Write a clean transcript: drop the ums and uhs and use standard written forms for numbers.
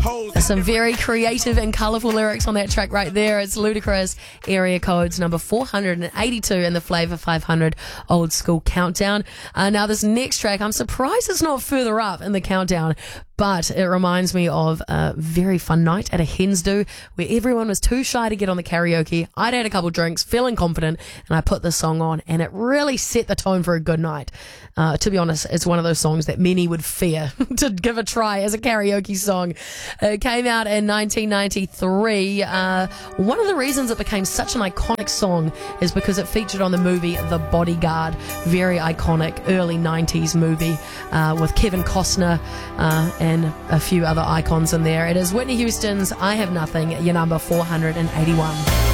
Some very creative and colourful lyrics on that track right there. It's Ludacris, Area Codes number 482 in the Flavour 500 Old School Countdown. Now this next track, I'm surprised it's not further up in the countdown, but it reminds me of a very fun night at a Hens Do where everyone was too shy to get on the karaoke. I'd had a couple drinks, feeling confident, and I put this song on, and it really set the tone for a good night. To be honest, it's one of those songs that many would fear to give a try as a karaoke song. It came out in 1993. One of the reasons it became such an iconic song is because it featured on the movie The Bodyguard. Very iconic early 90s movie with Kevin Costner and a few other icons in there. It is Whitney Houston's I Have Nothing, your number 481.